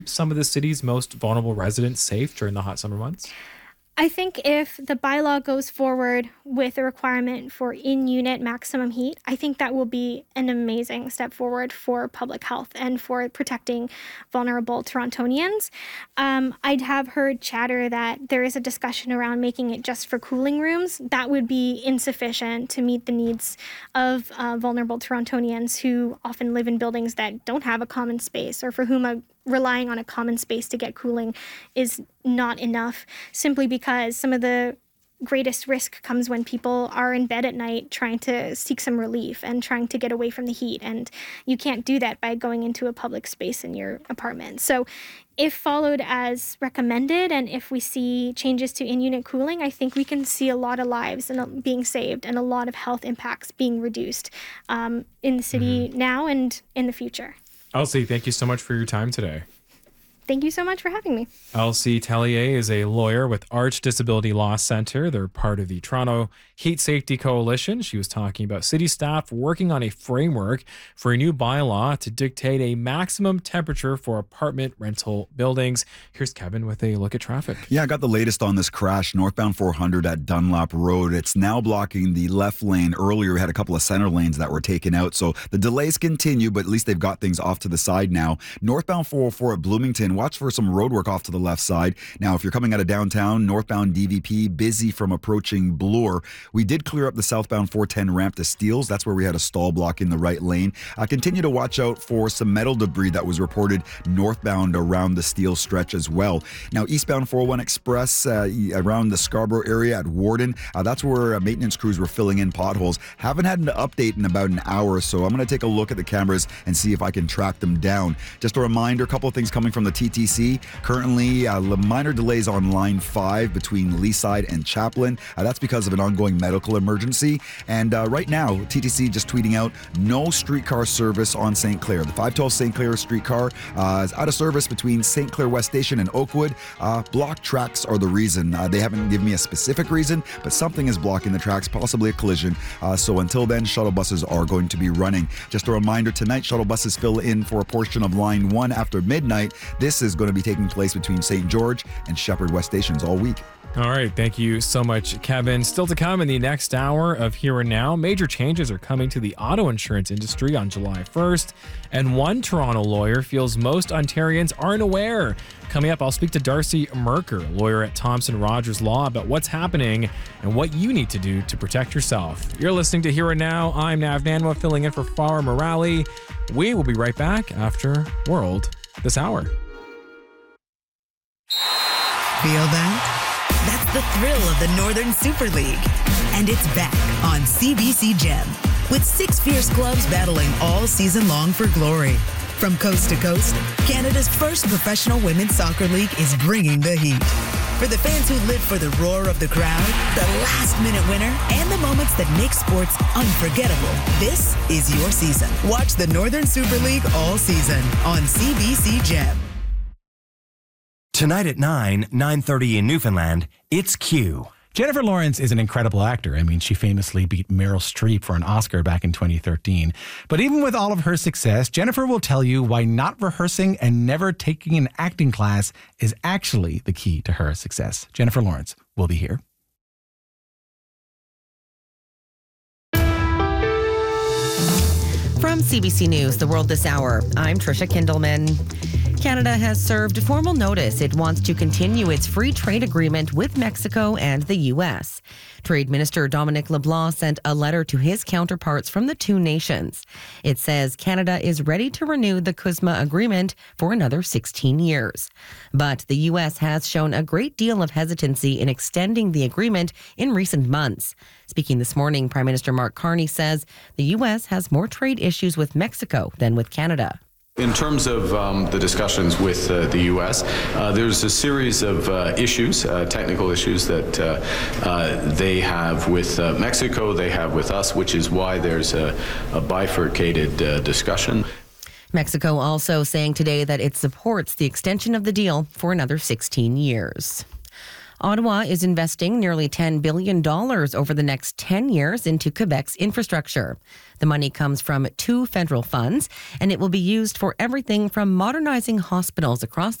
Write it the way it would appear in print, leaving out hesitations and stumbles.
some of the city's most vulnerable residents safe during the hot summer months? I think if the bylaw goes forward with a requirement for in-unit maximum heat, I think that will be an amazing step forward for public health and for protecting vulnerable Torontonians. I'd have heard chatter that there is a discussion around making it just for cooling rooms. That would be insufficient to meet the needs of vulnerable Torontonians who often live in buildings that don't have a common space, or for whom relying on a common space to get cooling is not enough, simply because some of the greatest risk comes when people are in bed at night trying to seek some relief and trying to get away from the heat. And you can't do that by going into a public space in your apartment. So if followed as recommended, and if we see changes to in-unit cooling, I think we can see a lot of lives being saved and a lot of health impacts being reduced in the city now and in the future. Elsie, thank you so much for your time today. Thank you so much for having me. Elsie Tellier is a lawyer with Arch Disability Law Center. They're part of the Toronto Heat Safety Coalition. She was talking about city staff working on a framework for a new bylaw to dictate a maximum temperature for apartment rental buildings. Here's Kevin with a look at traffic. Yeah, I got the latest on this crash, northbound 400 at Dunlop Road. It's now blocking the left lane. Earlier, we had a couple of center lanes that were taken out, so the delays continue, but at least they've got things off to the side now. Northbound 404 at Bloomington, watch for some road work off to the left side. Now, if you're coming out of downtown, northbound DVP, busy from approaching Bloor. We did clear up the southbound 410 ramp to Steeles. That's where we had a stall block in the right lane. Continue to watch out for some metal debris that was reported northbound around the Steeles stretch as well. Now, eastbound 401 Express around the Scarborough area at Warden. That's where maintenance crews were filling in potholes. Haven't had an update in about an hour, so I'm going to take a look at the cameras and see if I can track them down. Just a reminder, a couple of things coming from the TTC. Currently, minor delays on line 5 between Leaside and Chaplin. That's because of an ongoing medical emergency. And right now, TTC just tweeting out no streetcar service on St. Clair. The 512 St. Clair streetcar is out of service between St. Clair West Station and Oakwood. Block tracks are the reason. They haven't given me a specific reason, but something is blocking the tracks, possibly a collision. So until then, shuttle buses are going to be running. Just a reminder, tonight, shuttle buses fill in for a portion of line 1 after midnight. This is going to be taking place between St. George and Shepherd West stations all week. All right. Thank you so much, Kevin. Still to come in the next hour of Here and Now, major changes are coming to the auto insurance industry on July 1st, and one Toronto lawyer feels most Ontarians aren't aware. Coming up, I'll speak to Darcy Merker, lawyer at Thompson Rogers Law, about what's happening and what you need to do to protect yourself. You're listening to Here and Now. I'm Nav Nanwa, filling in for Farah Morale. We will be right back after World This Hour. Feel that? That's the thrill of the Northern Super League. And it's back on CBC Gem, with 6 fierce clubs battling all season long for glory. From coast to coast, Canada's first professional women's soccer league is bringing the heat. For the fans who live for the roar of the crowd, the last-minute winner, and the moments that make sports unforgettable, this is your season. Watch the Northern Super League all season on CBC Gem. Tonight at 9:30 in Newfoundland, it's Q. Jennifer Lawrence is an incredible actor. I mean, she famously beat Meryl Streep for an Oscar back in 2013. But even with all of her success, Jennifer will tell you why not rehearsing and never taking an acting class is actually the key to her success. Jennifer Lawrence will be here. From CBC News, The World This Hour, I'm Trisha Kindleman. Canada has served formal notice it wants to continue its free trade agreement with Mexico and the U.S. Trade Minister Dominic LeBlanc sent a letter to his counterparts from the two nations. It says Canada is ready to renew the CUSMA agreement for another 16 years. But the U.S. has shown a great deal of hesitancy in extending the agreement in recent months. Speaking this morning, Prime Minister Mark Carney says the U.S. has more trade issues with Mexico than with Canada. In terms of the discussions with the U.S., there's a series of issues, technical issues that they have with Mexico, they have with us, which is why there's a bifurcated discussion. Mexico also saying today that it supports the extension of the deal for another 16 years. Ottawa is investing nearly $10 billion over the next 10 years into Quebec's infrastructure. The money comes from 2 federal funds, and it will be used for everything from modernizing hospitals across